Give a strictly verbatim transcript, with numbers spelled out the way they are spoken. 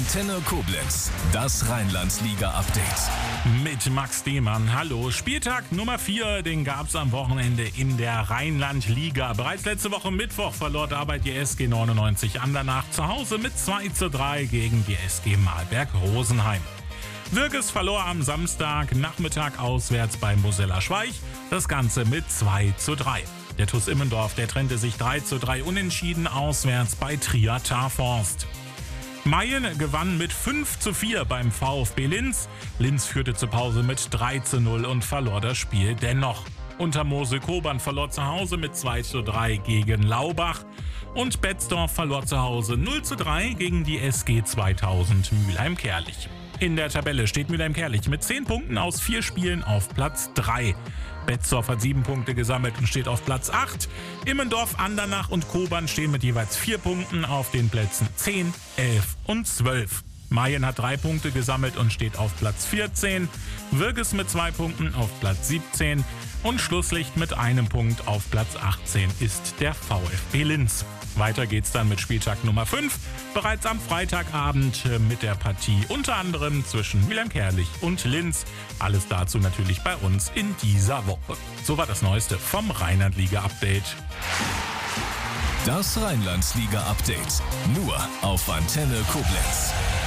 Antenne Koblenz, das Rheinland-Liga-Update. Mit Max Demann. Hallo. Spieltag Nummer vier, den gab es am Wochenende in der Rheinland-Liga. Bereits letzte Woche Mittwoch verlor dabei die S G neunundneunzig Andernach zu Hause mit zwei zu drei gegen die S G Malberg-Rosenheim. Würges verlor am Samstagnachmittag auswärts bei Mosella Schweich, das Ganze mit zwei zu drei. Der T U S Immendorf, der trennte sich drei zu drei unentschieden auswärts bei Trier Tarforst. Mayen gewann mit fünf zu vier beim VfB Linz. Linz führte zur Pause mit drei zu null und verlor das Spiel dennoch. Untermosel Kobern verlor zu Hause mit zwei zu drei gegen Laubach. Und Betzdorf verlor zu Hause null zu drei gegen die S G zweitausend Mülheim-Kärlich. In der Tabelle steht Mülheim-Kärlich mit zehn Punkten aus vier Spielen auf Platz drei. Betzdorf hat sieben Punkte gesammelt und steht auf Platz acht. Immendorf, Andernach und Kobern stehen mit jeweils vier Punkten auf den Plätzen zehn, elf und zwölf. Mayen hat drei Punkte gesammelt und steht auf Platz vierzehn. Würges mit zwei Punkten auf Platz siebzehn. Und Schlusslicht mit einem Punkt auf Platz achtzehn ist der VfB Linz. Weiter geht's dann mit Spieltag Nummer fünf, bereits am Freitagabend mit der Partie unter anderem zwischen Mülheim-Kärlich und Linz. Alles dazu natürlich bei uns in dieser Woche. So war das Neueste vom Rheinland-Liga-Update. Das Rheinland-Liga-Update, nur auf Antenne Koblenz.